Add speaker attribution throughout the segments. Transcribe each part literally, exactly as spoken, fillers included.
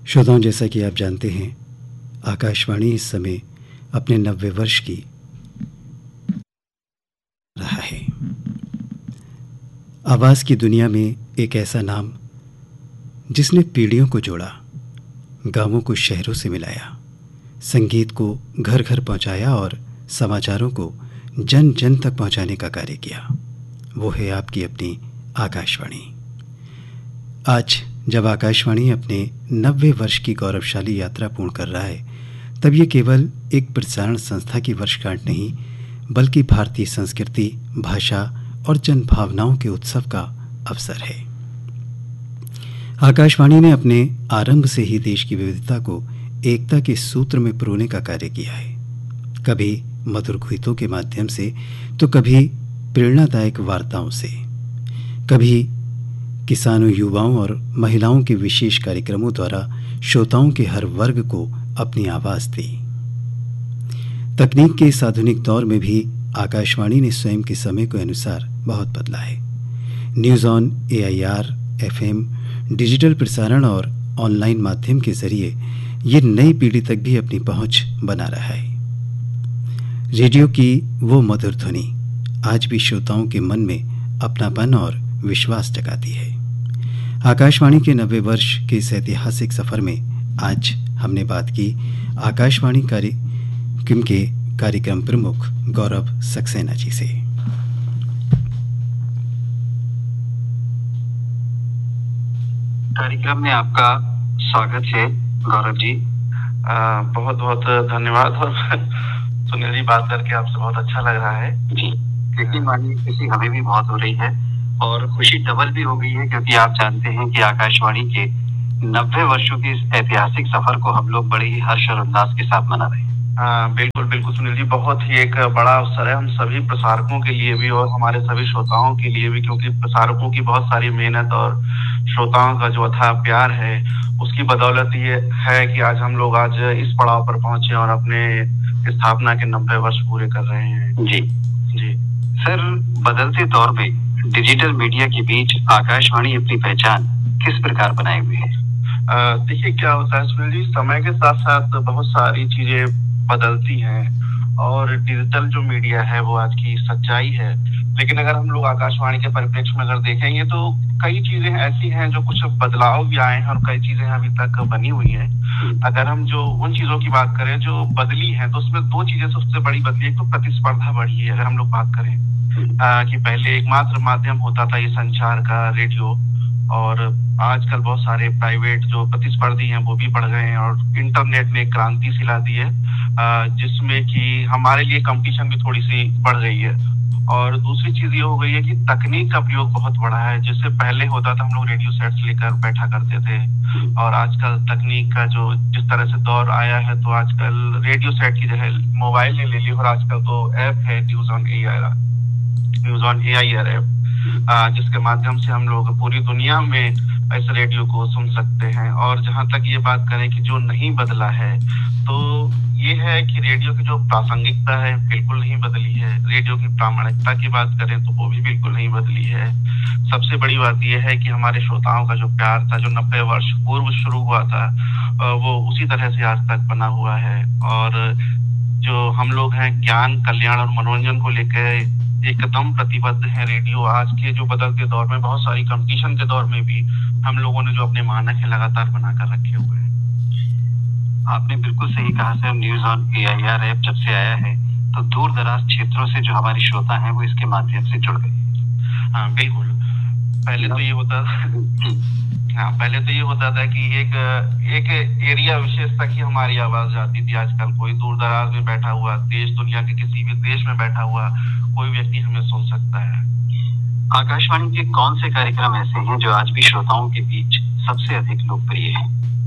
Speaker 1: श्रोताओं, जैसा कि आप जानते हैं, आकाशवाणी इस समय अपने नब्बे वर्ष की रहा है। आवाज़ की दुनिया में एक ऐसा नाम जिसने पीढ़ियों को जोड़ा, गांवों को शहरों से मिलाया, संगीत को घर घर पहुंचाया और समाचारों को जन जन तक पहुंचाने का कार्य किया, वो है आपकी अपनी आकाशवाणी। आज जब आकाशवाणी अपने नब्बे वर्ष की गौरवशाली यात्रा पूर्ण कर रहा है, तब ये केवल एक प्रसारण संस्था की वर्षगांठ नहीं, बल्कि भारतीय संस्कृति, भाषा और जनभावनाओं के उत्सव का अवसर है। आकाशवाणी ने अपने आरंभ से ही देश की विविधता को एकता के सूत्र में पिरोने का कार्य किया है, कभी मधुर गीतों के माध्यम से, तो कभी प्रेरणादायक वार्ताओं से, कभी किसानों, युवाओं और महिलाओं के विशेष कार्यक्रमों द्वारा श्रोताओं के हर वर्ग को अपनी आवाज़ दी। तकनीक के इस आधुनिक दौर में भी आकाशवाणी ने स्वयं के समय के अनुसार बहुत बदला है। News on A I R, F M, digital प्रसारण और ऑनलाइन माध्यम के जरिए ये नई पीढ़ी तक भी अपनी पहुंच बना रहा है। रेडियो की वो मधुर ध्वनि आज भी श्रोताओं के मन में अपनापन और विश्वास जगाती है। आकाशवाणी के नब्बे वर्ष के इस ऐतिहासिक सफर में आज हमने बात की आकाशवाणी कार्यक्रम के कार्यक्रम प्रमुख गौरव सक्सेना जी से।
Speaker 2: कार्यक्रम में आपका स्वागत है गौरव जी।
Speaker 3: आ, बहुत बहुत धन्यवाद। और सुनील जी, बात करके आपसे बहुत अच्छा लग रहा है
Speaker 2: जी। यकीन मानिए खुशी हमें भी बहुत हो रही है और खुशी डबल भी हो गई है, क्योंकि आप जानते हैं कि आकाशवाणी के नब्बे वर्षों के इस ऐतिहासिक सफर को हम लोग बड़े ही हर्ष और उल्लास के साथ मना रहे हैं।
Speaker 3: हाँ, बिल्कुल बिल्कुल सुनील जी, बहुत ही एक बड़ा अवसर है हम सभी प्रसारकों के लिए भी और हमारे सभी श्रोताओं के लिए भी, क्योंकि प्रसारकों की बहुत सारी मेहनत और श्रोताओं का जो अथाह प्यार है, उसकी बदौलत ये है कि आज हम लोग आज इस पड़ाव पर पहुंचे और अपने स्थापना के नब्बे वर्ष पूरे कर रहे हैं।
Speaker 2: जी
Speaker 3: जी
Speaker 2: सर, बदलते दौर में डिजिटल मीडिया के बीच आकाशवाणी अपनी पहचान किस प्रकार बनाए हुए है?
Speaker 3: देखिए, क्या होता है सुनील जी, समय के साथ साथ बहुत सारी चीजें बदलती हैं और डिजिटल जो मीडिया है वो आज की सच्चाई है। लेकिन अगर हम लोग आकाशवाणी के परिप्रेक्ष्य में अगर देखेंगे तो कई चीजें ऐसी हैं जो कुछ बदलाव भी आए हैं और कई चीजें अभी तक बनी हुई हैं। अगर हम जो उन चीजों की बात करें जो बदली हैं, तो उसमें दो चीजें सबसे बड़ी बदली। एक तो प्रतिस्पर्धा बढ़ी है। अगर हम लोग बात करें आ, कि पहले एकमात्र माध्यम होता था ये संचार का, रेडियो, और आजकल बहुत सारे प्राइवेट जो प्रतिस्पर्धी हैं वो भी बढ़ गए हैं और इंटरनेट ने क्रांति सिला दी है, जिसमें कि हमारे लिए कंपटीशन भी थोड़ी सी बढ़ गई है। और दूसरी चीज ये हो गई है कि तकनीक का प्रयोग बहुत बढ़ा है। जिससे पहले होता था हम लोग रेडियो सेट्स लेकर बैठा करते थे, और आजकल तकनीक का जो जिस तरह से दौर आया है, तो आजकल रेडियो सेट की जगह मोबाइल ने ले ली और आजकल तो ऐप है news on A I R news on A I R app, जिसके माध्यम से हम लोग पूरी दुनिया में इस रेडियो को सुन सकते हैं। और जहां तक ये बात करें कि जो नहीं बदला है, तो ये है कि रेडियो की जो प्रासंगिकता है बिल्कुल नहीं बदली है। रेडियो की प्रामाणिकता की बात करें तो वो भी बिल्कुल नहीं बदली है। सबसे बड़ी बात यह है कि हमारे श्रोताओं का जो प्यार था, जो नब्बे वर्ष पूर्व शुरू हुआ था, वो उसी तरह से आज तक बना हुआ है। और जो हम लोग हैं ज्ञान, कल्याण और मनोरंजन को लेकर एकदम प्रतिबद्ध है। रेडियो आज के जो बदलते दौर में, बहुत सारी कंपटीशन के दौर में भी हम लोगों ने जो अपने मानक है लगातार बनाकर रखे हुए हैं।
Speaker 2: आपने बिल्कुल सही कहा sir. News on A I R app जब से आया है तो दूर दराज क्षेत्रों से जो हमारे श्रोता हैं वो इसके माध्यम से जुड़ गए।
Speaker 3: हाँ बिल्कुल। पहले तो ये होता हाँ पहले तो ये होता था कि एक एक एरिया विशेष तक ही हमारी आवाज जाती थी। आजकल कोई दूर दराज में बैठा हुआ, देश दुनिया के किसी भी देश में बैठा हुआ कोई व्यक्ति हमें सुन सकता है।
Speaker 2: आकाशवाणी के कौन से कार्यक्रम ऐसे हैं जो आज भी श्रोताओं के बीच सबसे अधिक लोकप्रिय हैं?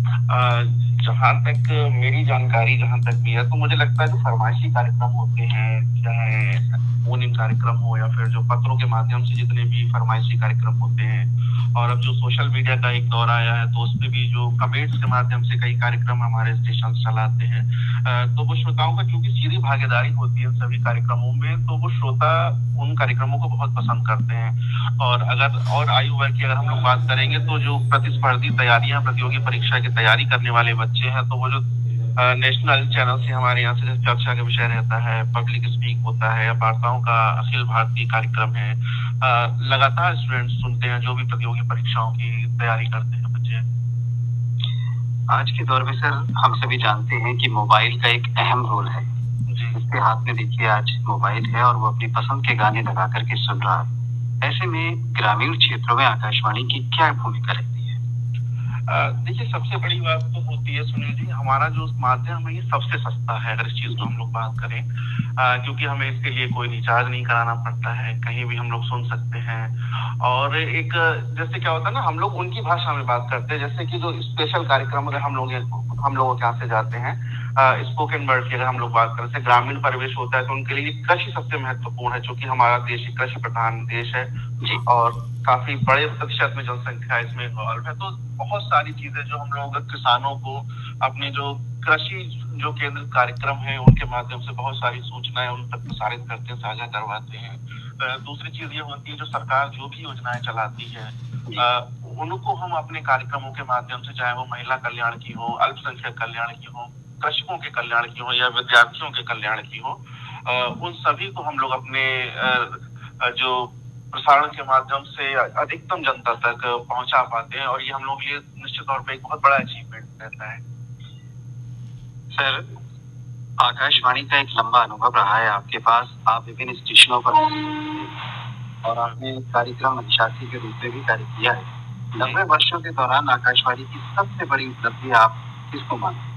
Speaker 3: जहाँ तक मेरी जानकारी जहाँ तक भी है, तो मुझे लगता है जो फरमाइशी कार्यक्रम होते हैं, चाहे फोन इन कार्यक्रम हो या फिर जो पत्रों के माध्यम से जितने भी फरमाइशी कार्यक्रम होते हैं, और अब जो सोशल मीडिया का एक दौर आया है तो उस पर भी जो कमेंट्स के माध्यम से कई कार्यक्रम हमारे स्टेशन चलाते हैं, तो वो श्रोताओं का क्योंकि सीधी भागीदारी होती है सभी कार्यक्रमों में, तो वो श्रोता उन कार्यक्रमों को बहुत पसंद करते हैं। और अगर और आयु वर्ग की अगर हम लोग बात करेंगे तो जो प्रतिस्पर्धी तैयारियां, प्रतियोगी परीक्षा की तैयारी करने वाले बच्चे हैं, तो वो जो नेशनल चैनल से हमारे यहाँ से चर्चा का विषय रहता है, पब्लिक स्पीक होता है, या वार्ताओं का अखिल भारतीय कार्यक्रम है, लगातार स्टूडेंट्स सुनते हैं जो भी प्रतियोगी परीक्षाओं की तैयारी करते हैं बच्चे।
Speaker 2: आज के दौर में सर हम सभी जानते हैं कि मोबाइल का एक अहम रोल है। जिसके हाथ में देखिए आज मोबाइल है और वो अपनी पसंद के गाने लगा करके सुन रहा है, ऐसे में ग्रामीण क्षेत्रों में आकाशवाणी की क्या भूमिका रहती है?
Speaker 3: देखिए, सबसे बड़ी बात तो होती है सुनील जी, हमारा जो माध्यम है ये सबसे सस्ता है अगर इस चीज को हम लोग बात करें, आ, क्योंकि हमें इसके लिए कोई रिचार्ज नहीं कराना पड़ता है, कहीं भी हम लोग सुन सकते हैं। और एक जैसे क्या होता है ना, हम लोग उनकी भाषा में बात करते हैं, जैसे कि जो स्पेशल कार्यक्रम अगर हम लोग हम लोगों के यहाँ से जाते हैं, स्पोकन वर्ड की अगर हम लोग बात करें, जैसे ग्रामीण परिवेश होता है तो उनके लिए कृषि सबसे महत्वपूर्ण है, क्योंकि हमारा देश कृषि प्रधान देश है और काफी बड़े प्रतिशत में जनसंख्या इसमें इन्वॉल्व है। तो बहुत सारी चीजें जो हम लोग किसानों को अपने जो कृषि जो केंद्रित कार्यक्रम है उनके माध्यम से बहुत सारी सूचनाएं उन तक प्रसारित करते हैं, साझा करवाते हैं। दूसरी चीज ये होती है, जो सरकार जो भी योजनाएं चलाती है उनको हम अपने कार्यक्रमों के माध्यम से, चाहे वो महिला कल्याण की हो, अल्पसंख्यक कल्याण की हो, कृषकों के कल्याण की हो या विद्यार्थियों के कल्याण की हो, उन सभी को हम लोग अपने जो प्रसारण के माध्यम से अधिकतम जनता तक पहुंचा पाते हैं, और ये हम लोग ये निश्चित तौर पे एक बहुत बड़ा अचीवमेंट रहता है।
Speaker 2: सर, आकाशवाणी का एक लंबा अनुभव रहा है आपके पास, आप विभिन्न स्टेशनों पर और आपने कार्यक्रम अधिशासी के रूप में भी कार्य किया है। नब्बे वर्षों के दौरान आकाशवाणी की सबसे बड़ी उपलब्धि आप किसको मानते हैं?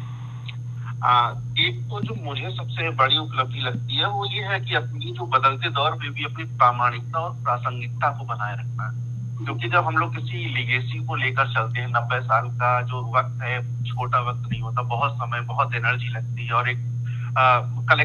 Speaker 3: एक तो जो मुझे सबसे बड़ी उपलब्धि लगती है वो ये है कि अपनी जो बदलते दौर में भी अपनी प्रामाणिकता और प्रासंगिकता को बनाए रखना, क्योंकि जब हम लोग किसी लिगेसी को लेकर चलते हैं, नब्बे साल का जो वक्त है छोटा वक्त नहीं होता, बहुत समय बहुत एनर्जी लगती है और एक कलेक्टिव